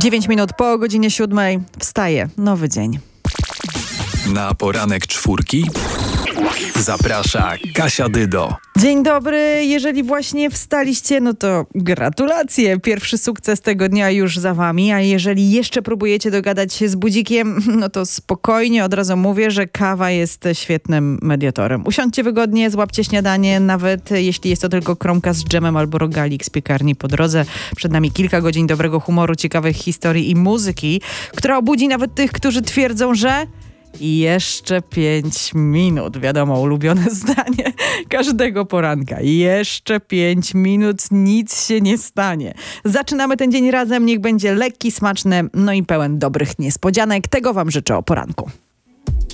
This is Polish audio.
9 minut po godzinie 7. Wstaje nowy dzień. Na poranek czwórki zaprasza Kasia Dydo. Dzień dobry, jeżeli właśnie wstaliście, no to gratulacje. Pierwszy sukces tego dnia już za wami, a jeżeli jeszcze próbujecie dogadać się z budzikiem, no to spokojnie, od razu mówię, że kawa jest świetnym mediatorem. Usiądźcie wygodnie, złapcie śniadanie, nawet jeśli jest to tylko kromka z dżemem albo rogalik z piekarni po drodze. Przed nami kilka godzin dobrego humoru, ciekawych historii i muzyki, która obudzi nawet tych, którzy twierdzą, że i jeszcze 5 minut. Wiadomo, ulubione zdanie każdego poranka. Jeszcze 5 minut, nic się nie stanie. Zaczynamy ten dzień razem. Niech będzie lekki, smaczny, no i pełen dobrych niespodzianek. Tego wam życzę o poranku.